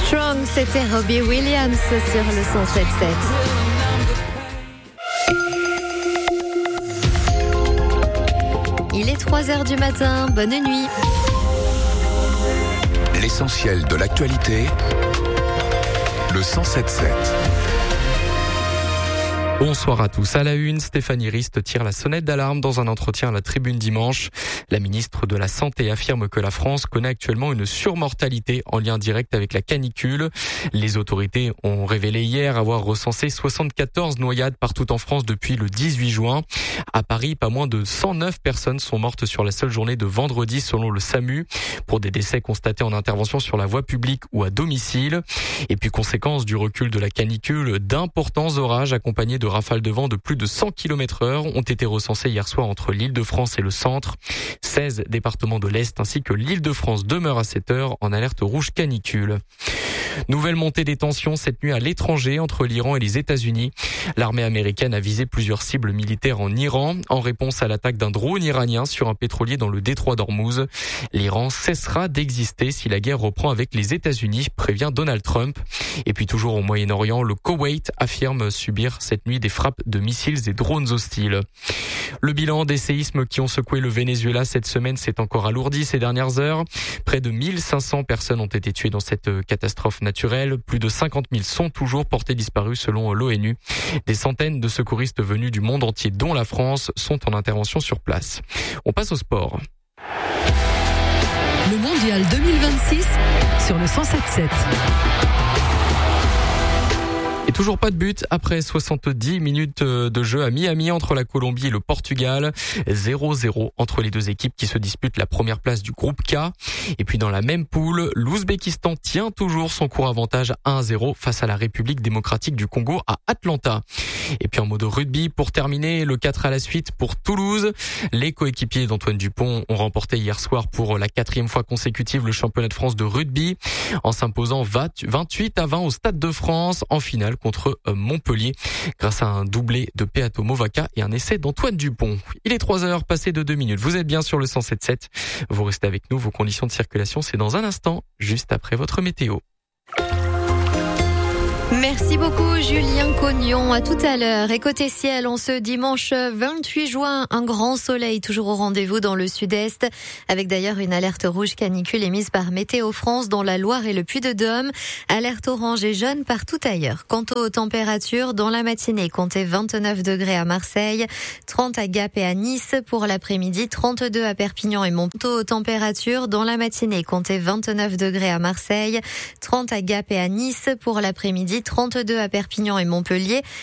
Strong, c'était Robbie Williams sur le 107.7. Il est 3h du matin, bonne nuit. L'essentiel de l'actualité, le 107.7. Bonsoir à tous. À la une, Stéphanie Rist tire la sonnette d'alarme dans un entretien à la Tribune dimanche. La ministre de la Santé affirme que la France connaît actuellement une surmortalité en lien direct avec la canicule. Les autorités ont révélé hier avoir recensé 74 noyades partout en France depuis le 18 juin. À Paris, pas moins de 109 personnes sont mortes sur la seule journée de vendredi selon le SAMU pour des décès constatés en intervention sur la voie publique ou à domicile. Et puis, conséquence du recul de la canicule, d'importants orages accompagnés de rafales de vent de plus de 100 km/h ont été recensés hier soir entre l'Île-de-France et le centre. 16 départements de l'Est ainsi que l'Île-de-France demeurent à cette heure en alerte rouge canicule. Nouvelle montée des tensions cette nuit à l'étranger entre l'Iran et les États-Unis. L'armée américaine a visé plusieurs cibles militaires en Iran en réponse à l'attaque d'un drone iranien sur un pétrolier dans le détroit d'Ormuz. L'Iran cessera d'exister si la guerre reprend avec les États-Unis, prévient Donald Trump. Et puis toujours au Moyen-Orient, le Koweït affirme subir cette nuit des frappes de missiles et drones hostiles. Le bilan des séismes qui ont secoué le Venezuela cette semaine s'est encore alourdi ces dernières heures. Près de 1500 personnes ont été tuées dans cette catastrophe naturelle. Plus de 50 000 sont toujours portés disparus selon l'ONU. Des centaines de secouristes venus du monde entier, dont la France, sont en intervention sur place. On passe au sport. Le mondial 2026 sur le 107.7. Et toujours pas de but après 70 minutes de jeu à Miami entre la Colombie et le Portugal. 0-0 entre les deux équipes qui se disputent la première place du groupe K. Et puis dans la même poule, l'Ouzbékistan tient toujours son court avantage 1-0 face à la République démocratique du Congo à Atlanta. Et puis en mode rugby, pour terminer, le 4 à la suite pour Toulouse. Les coéquipiers d'Antoine Dupont ont remporté hier soir pour la 4e fois consécutive le championnat de France de rugby en s'imposant 28-20 au Stade de France en finale contre Montpellier grâce à un doublé de Peato Movaca et un essai d'Antoine Dupont. Il est 3h passé de 2 minutes. Vous êtes bien sur le 107.7. Vous restez avec nous. Vos conditions de circulation, c'est dans un instant, juste après votre météo. Merci beaucoup Julien Cognon, à tout à l'heure. Et côté ciel, en ce dimanche 28 juin, un grand soleil toujours au rendez-vous dans le sud-est, avec d'ailleurs une alerte rouge canicule émise par Météo France dans la Loire et le Puy-de-Dôme. Alerte orange et jaune partout ailleurs. Quant aux températures, dans la matinée, comptez 29 degrés à Marseille, 30 à Gap et à Nice pour l'après-midi, 32 à Perpignan et Montpellier. Aux températures, dans la matinée, comptez 29 degrés à Marseille, 30 à Gap et à Nice pour l'après-midi, 32 à Perpignan et Montpellier